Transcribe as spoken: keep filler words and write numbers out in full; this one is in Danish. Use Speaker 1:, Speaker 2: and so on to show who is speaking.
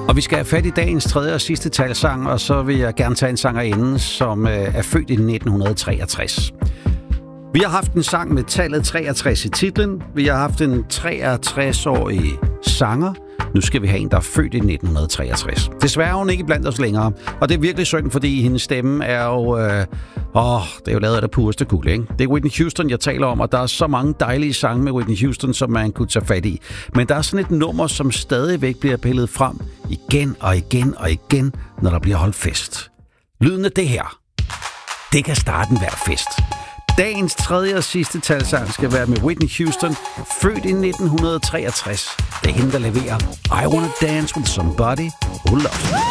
Speaker 1: Og vi skal have fat i dagens tredje og sidste talsang, og så vil jeg gerne tage en sangerinde, som er født i nitten treogtres. Vi har haft en sang med tallet treogtres i titlen. Vi har haft en treogtres-årig sanger. Nu skal vi have en, der er født i nitten treogtres. Desværre er hun ikke blandt os længere. Og det er virkelig synd, fordi hendes stemme er jo... Øh, åh, det er jo lavet af det pureste guld, ikke? Det er Whitney Houston, jeg taler om, og der er så mange dejlige sange med Whitney Houston, som man kunne tage fat i. Men der er sådan et nummer, som stadigvæk bliver pillet frem igen og igen og igen, når der bliver holdt fest. Lyden af det her, det kan starte enhver fest. Dagens tredje og sidste talsang skal være med Whitney Houston, født i nitten treogtres. Det er hende, der leverer I Wanna Dance With Somebody Who Loves Me.